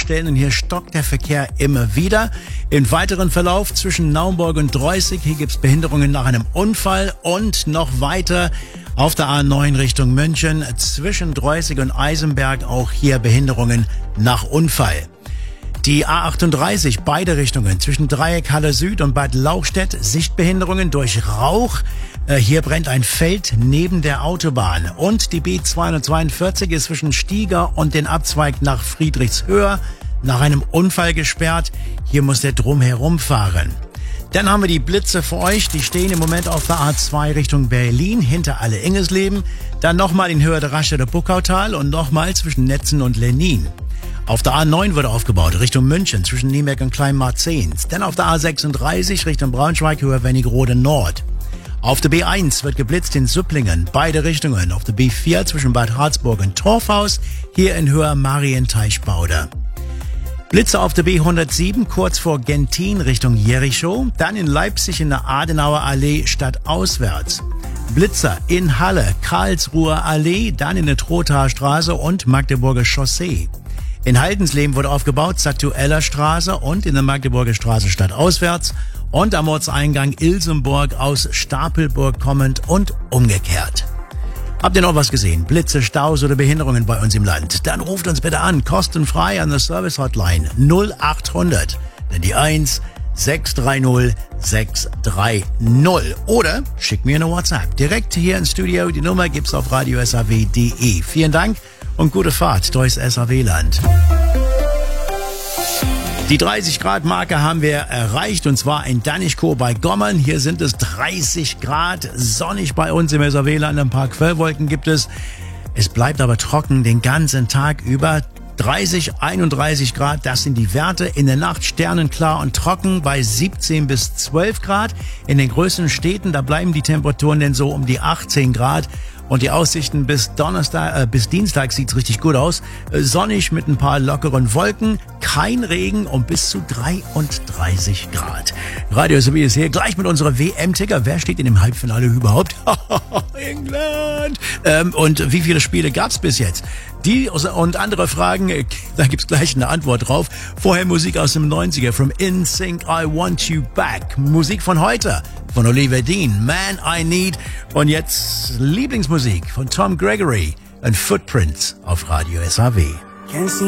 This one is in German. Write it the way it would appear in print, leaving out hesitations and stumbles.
Baustellen und hier stockt der Verkehr immer wieder. Im weiteren Verlauf zwischen Naumburg und Droyßig, hier gibt's Behinderungen nach einem Unfall und noch weiter auf der A9 Richtung München zwischen Droyßig und Eisenberg auch hier Behinderungen nach Unfall. Die A38, beide Richtungen, zwischen Dreieck Halle Süd und Bad Lauchstädt, Sichtbehinderungen durch Rauch. Hier brennt ein Feld neben der Autobahn. Und die B242 ist zwischen Stieger und den Abzweig nach Friedrichshöhe nach einem Unfall gesperrt. Hier muss der drumherum fahren. Dann haben wir die Blitze für euch. Die stehen im Moment auf der A2 Richtung Berlin, hinter Alle-Ingesleben. Dann nochmal in Höhe der Raststätte Buckautal und nochmal zwischen Netzen und Lenin. Auf der A9 wurde aufgebaut, Richtung München, zwischen Niemeck und Kleinmarzehns. Dann auf der A36 Richtung Braunschweig, Höhe Wernigerode Nord. Auf der B1 wird geblitzt in Supplingen, beide Richtungen. Auf der B4 zwischen Bad Harzburg und Torfhaus, hier in Höhe Marienteichbauder. Blitze auf der B107 kurz vor Gentin Richtung Jerichow. Dann in Leipzig in der Adenauer Allee stadtauswärts. Blitzer in Halle, Karlsruher Allee, dann in der Trothaer Straße und Magdeburger Chaussee. In Haldensleben wurde aufgebaut, Zatueller Straße und in der Magdeburger Straße stadtauswärts und am Ortseingang Ilsenburg aus Stapelburg kommend und umgekehrt. Habt ihr noch was gesehen? Blitze, Staus oder Behinderungen bei uns im Land? Dann ruft uns bitte an, kostenfrei an der Service Hotline 0800, dann die 1 630 630 oder schickt mir eine WhatsApp. Direkt hier ins Studio, die Nummer gibt's auf radiosaw.de. Vielen Dank und gute Fahrt durchs SAW-Land. Die 30-Grad-Marke haben wir erreicht und zwar in Danichkow bei Gommern. Hier sind es 30 Grad, sonnig bei uns im SAW-Land, ein paar Quellwolken gibt es. Es bleibt aber trocken den ganzen Tag über. 30, 31 Grad, das sind die Werte. In der Nacht sternenklar und trocken bei 17 bis 12 Grad. In den größeren Städten, da bleiben die Temperaturen denn so um die 18 Grad. Und die Aussichten bis Dienstag sieht's richtig gut aus. Sonnig mit ein paar lockeren Wolken, kein Regen und bis zu 33 Grad. Radio SAW ist hier gleich mit unserer WM-Ticker. Wer steht in dem Halbfinale überhaupt? England! Und wie viele Spiele gab's bis jetzt? Die und andere Fragen, da gibt's gleich eine Antwort drauf. Vorher Musik aus dem 90er, From NSYNC, I Want You Back. Musik von heute, von Oliver Dean, Man I Need. Und jetzt Lieblingsmusik von Tom Gregory und Footprints auf Radio SAW.